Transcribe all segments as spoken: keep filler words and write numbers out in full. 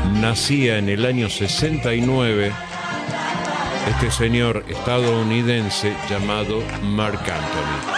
nacía en el año sesenta y nueve este señor estadounidense llamado Marc Anthony,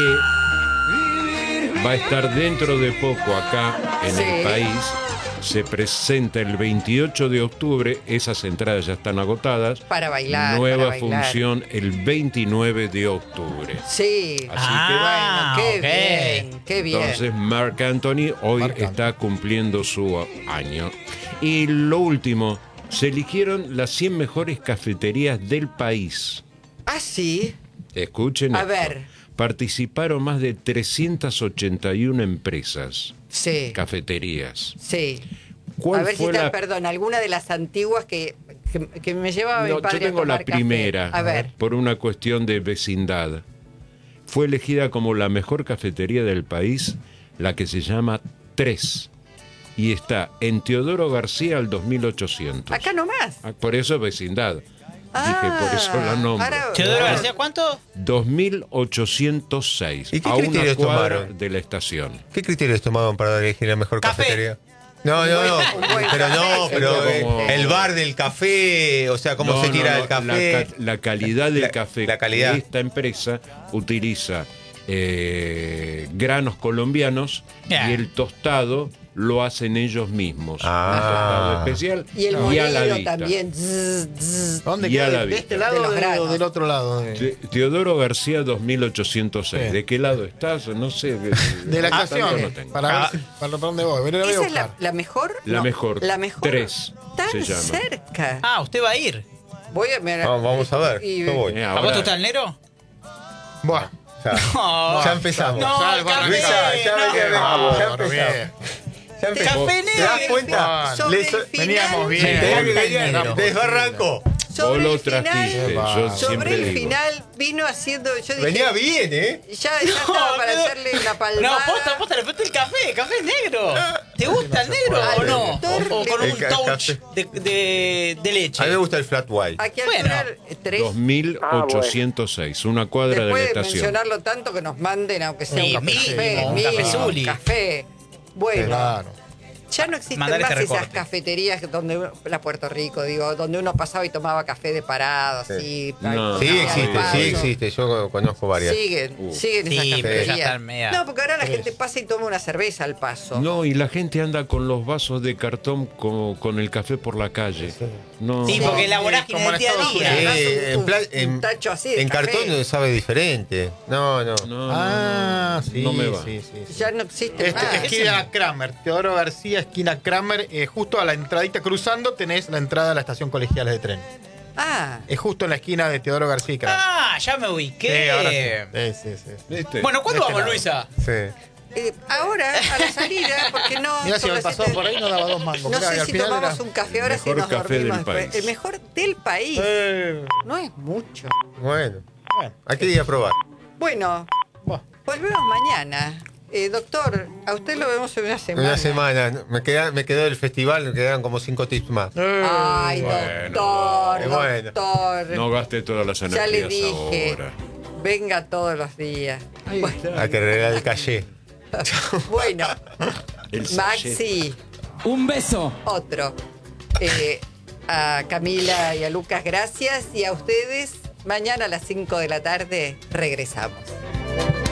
que va a estar dentro de poco acá en Sí. el país. Se presenta el veintiocho de octubre, esas entradas ya están agotadas. Para bailar, Nueva para bailar. función el veintinueve de octubre. Sí. Así Ah, Bueno, qué ok. bien, qué bien. Entonces Marc Anthony hoy Marc Anthony. está cumpliendo su año. Y lo último, se eligieron las cien mejores cafeterías del país. Ah, sí. Escuchen A esto. ver. Participaron más de trescientas ochenta y una empresas, Sí. cafeterías. Sí. ¿Cuál A ver si fue está, la- perdón, alguna de las antiguas que, que, que me llevaba mi No, padre yo tengo a tomar la café. primera, A ver. por una cuestión de vecindad. Fue elegida como la mejor cafetería del país, la que se llama Tres. Y está en Teodoro García al dos mil ochocientos. Acá nomás. Ah, por eso es vecindad. Ah, Dije, por eso la nombro. ahora- ¿Teodoro García cuánto? dos mil ochocientos seis. ¿Y qué a una criterios cuadra tomaron? de la estación. ¿Qué criterios tomaban para elegir la mejor Café. cafetería? No, no, no, Un buen pero no, café, pero sería eh, como- el bar del café, o sea, cómo No, se no, tira no, el café. La, ca- la calidad del La- café. la calidad. Esta empresa utiliza eh, granos colombianos Yeah. y el tostado lo hacen ellos mismos. Ah. Un tostado especial Y el a la molido vista. también. Zzz, zzz. ¿Dónde Y a queda? la ¿De vista. este De lado los o de- granos. o del otro lado? De, Te- Teodoro García dos mil ochocientos seis. Sí. ¿De qué lado estás? No sé. de la Ah, estación. también lo tengo. Para ver Ah. si- para dónde voy. Pero la voy a ¿Esa es la, buscar. la mejor? La No, mejor. La mejor. Tres Tan se llama. cerca. Ah, usted va a ir. Voy a mirar. Vamos, vamos a ver. Y- Yo voy. Eh, ¿A ahora- vos te gusta el negro? Buah. Ya, No. ya empezamos. No, Ya, el café, Luisa, ya no. me quedé- Vamos, ya bueno, empezamos. bien. Ya empezamos. Café ¿Te das negro. cuenta? Sobre Le so- el final, Veníamos bien. Sí, Te Café venían- negro. Desbarrancó. Sobre Vos lo el final, trajiste. Va. Yo sobre siempre el digo. final vino haciendo. Yo dije, Venía bien, ¿eh? Ya, ya estaba para pero- hacerle una No, palmada. posta, posta, le falta el café, el café es negro. ¿Te gusta el negro puede. o no? Al O, o con doctor un le- touch El de, de, de leche. A mí me gusta el flat white. Aquí al Bueno. final, tres. dos mil ochocientos seis, una cuadra de la Después de estación. mencionarlo tanto que nos manden, aunque sea Sí, un mínimo, café, un mínimo, cafezuli. un café. Bueno, Claro. ya no existen Mandar más este esas recorte. cafeterías donde uno, la Puerto Rico, digo, donde uno pasaba y tomaba café de parado, así. No. Sí al existe, paso. sí existe. Yo conozco varias. Siguen, Uh. siguen esas Sí, pero ya cafeterías. están media- No, porque ahora la gente pasa y toma una cerveza al paso. No, y la gente anda con los vasos de cartón con, con el café por la calle. No. Sí, porque la Sí, vorágine como del en día a Estados día. Unidos. Sí, Además, un- en, plan- un en- tacho así de en café. cartón sabe diferente. No, no. No, no, Ah, sí, no me va. sí, sí, sí. Ya no existe Este, más. esquina Kramer, Teodoro García, esquina Kramer, eh, justo a la entradita cruzando tenés la entrada a la estación Colegiales de tren. Ah, Es justo en la esquina de Teodoro García y Kramer. Ah, ya me ubiqué. Sí, ahora sí. Sí, sí, sí. ¿Viste? Bueno, ¿cuándo De este vamos, lado. Luisa? Sí. eh, ahora, a la salida, porque no. Mira, si son me las pasó siete- por ahí no daba dos mangos. No Mirá, y sé al si final tomamos era- un café ahora si mejor nos café del dormimos después. país. El mejor del país. Eh, No es mucho. Bueno, bueno. hay que ir a probar. Bueno, Buah. volvemos mañana. Eh, doctor, a usted lo vemos en una semana. Una semana. Me, queda, me quedó del festival, me quedaron como cinco tips más. Ay, Bueno. doctor, Eh, bueno. doctor. No gaste todas las ya energías le dije, ahora. venga todos los días. Bueno, Hay que arreglar el calle. bueno, El Maxi, Un beso. otro. Eh, a Camila y a Lucas, gracias. Y a ustedes, mañana a las cinco de la tarde regresamos.